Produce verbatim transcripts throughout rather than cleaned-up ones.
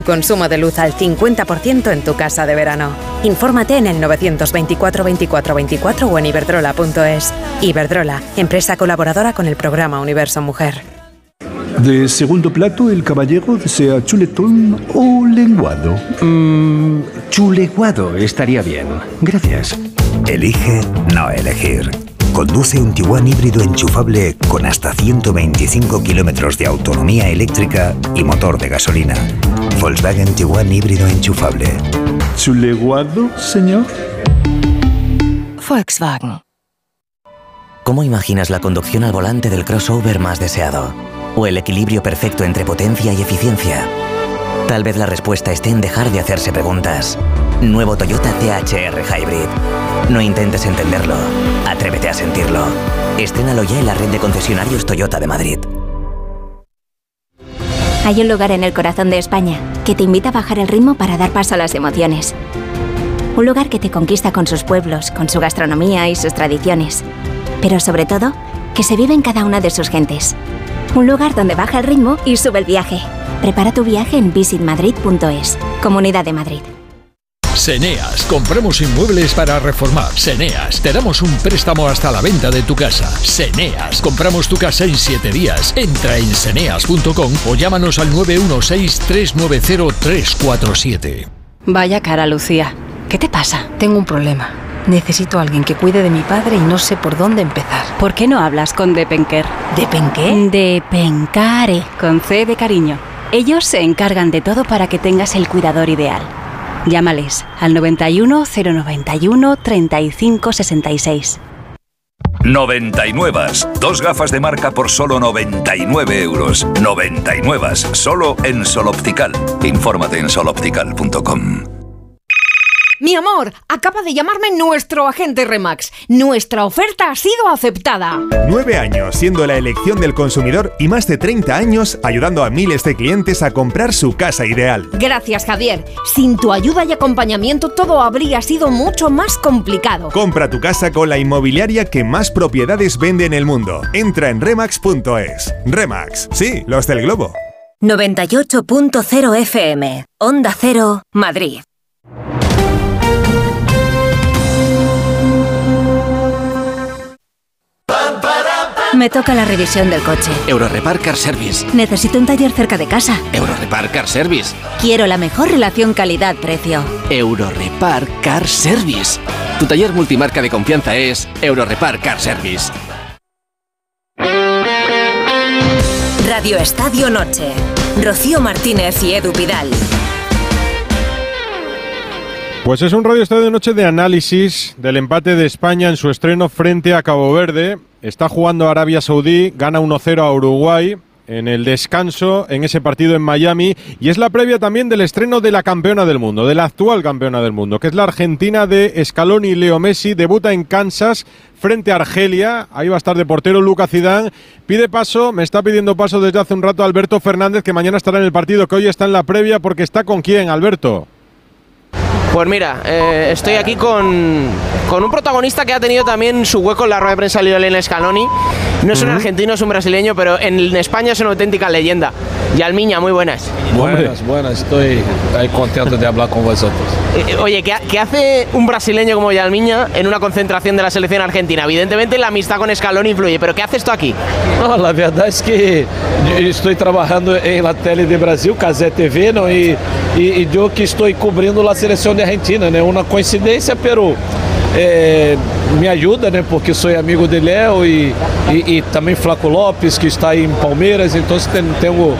Consumo de luz al cincuenta por ciento en tu casa de verano. Infórmate en el novecientos veinticuatro veinticuatro veinticuatro o en iberdrola punto es. Iberdrola, empresa colaboradora con el programa Universo Mujer. De segundo plato, el caballero desea chuletón o lenguado. Mmm, chuleguado estaría bien. Gracias. Elige no elegir. Conduce un Tiguan híbrido enchufable con hasta ciento veinticinco kilómetros de autonomía eléctrica y motor de gasolina. Volkswagen Tiguan híbrido enchufable. ¿Chuleguado, señor? Volkswagen. ¿Cómo imaginas la conducción al volante del crossover más deseado? ¿O el equilibrio perfecto entre potencia y eficiencia? Tal vez la respuesta esté en dejar de hacerse preguntas. Nuevo Toyota C H R Hybrid. No intentes entenderlo, atrévete a sentirlo. Estrénalo ya en la red de concesionarios Toyota de Madrid. Hay un lugar en el corazón de España que te invita a bajar el ritmo para dar paso a las emociones. Un lugar que te conquista con sus pueblos, con su gastronomía y sus tradiciones. Pero sobre todo, que se vive en cada una de sus gentes. Un lugar donde baja el ritmo y sube el viaje. Prepara tu viaje en visit madrid punto es. Comunidad de Madrid. Seneas, compramos inmuebles para reformar. Seneas, te damos un préstamo hasta la venta de tu casa. Seneas, compramos tu casa en siete días. Entra en seneas punto com o llámanos al nueve uno seis, tres nueve cero, tres cuatro siete. Vaya cara, Lucía. ¿Qué te pasa? Tengo un problema. Necesito a alguien que cuide de mi padre y no sé por dónde empezar. ¿Por qué no hablas con Depenker? ¿Depenqué? Depencare, con C de cariño. Ellos se encargan de todo para que tengas el cuidador ideal. Llámales al noventa y uno, cero noventa y uno, treinta y cinco sesenta y seis. noventa y nueve. Dos gafas de marca por solo noventa y nueve euros. noventa y nueve. Solo en Sol Optical. Infórmate en sol optical punto com. Mi amor, acaba de llamarme nuestro agente Remax. Nuestra oferta ha sido aceptada. Nueve años siendo la elección del consumidor y más de treinta años ayudando a miles de clientes a comprar su casa ideal. Gracias, Javier. Sin tu ayuda y acompañamiento todo habría sido mucho más complicado. Compra tu casa con la inmobiliaria que más propiedades vende en el mundo. Entra en remax punto es. Remax, sí, los del globo. noventa y ocho punto cero F M. Onda Cero, Madrid. Me toca la revisión del coche. Eurorepar Car Service. Necesito un taller cerca de casa. Eurorepar Car Service. Quiero la mejor relación calidad-precio. Eurorepar Car Service. Tu taller multimarca de confianza es Eurorepar Car Service. Radio Estadio Noche. Rocío Martínez y Edu Pidal. Pues es un Radio Estadio Noche de análisis del empate de España en su estreno frente a Cabo Verde. Está jugando Arabia Saudí, gana uno cero a Uruguay en el descanso, en ese partido en Miami, y es la previa también del estreno de la campeona del mundo, de la actual campeona del mundo, que es la Argentina de Scaloni y Leo Messi. Debuta en Kansas frente a Argelia, ahí va a estar de portero Luka Zidane. Pide paso, me está pidiendo paso desde hace un rato Alberto Fernández, que mañana estará en el partido, que hoy está en la previa, porque está con quién, Alberto. Pues mira, eh, estoy aquí con, con un protagonista que ha tenido también su hueco en la rueda de prensa de Lionel Scaloni. No es un argentino, es un brasileño, pero en España es una auténtica leyenda. Yalmiña, muy buenas. Buenas, buenas, estoy contento de hablar con vosotros. Eh, oye, ¿qué, ¿qué hace un brasileño como Yalmiña en una concentración de la selección argentina? Evidentemente la amistad con Scaloni influye, pero ¿qué hace esto aquí? No, la verdad es que estoy trabajando en la tele de Brasil, Cazé T V, ¿no? y, y, y yo que estoy cubriendo la selección de Argentina, né? Uma coincidência, pero é, me ajuda, né? Porque sou amigo de Léo e, e, e também Flaco Lopes, que está aí em Palmeiras, então tenho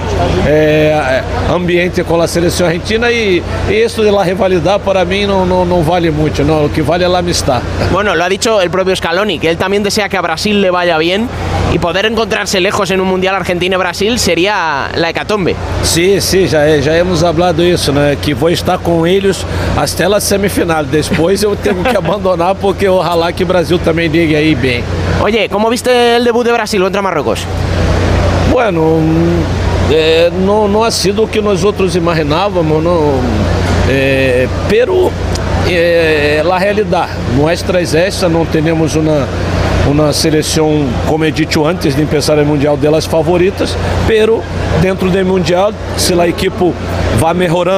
é, ambiente com a seleção argentina e, e isso de la rivalidade para mim não, não, não vale muito, não, o que vale é la amistad. Bueno, lo ha dicho el propio Scaloni, que él también desea que a Brasil le vaya bien y poder encontrarse lejos en un Mundial Argentina y Brasil sería la hecatombe. Sí, sí, já, já hemos hablado isso, né? Que vou estar com eles até a semifinal. Depois eu tenho que abandonar porque ojalá que Brasil também llegue aí bem. Oye, ¿cómo viste el debut de Brasil contra Marruecos? Bueno, eh, não, não ha sido o que nós outros imaginávamos, não, eh, pero eh, a realidade nuestra é essa, não temos uma uma seleção, como he dicho antes de empezar o Mundial, delas favoritas, pero dentro do Mundial, se a equipe vai melhorando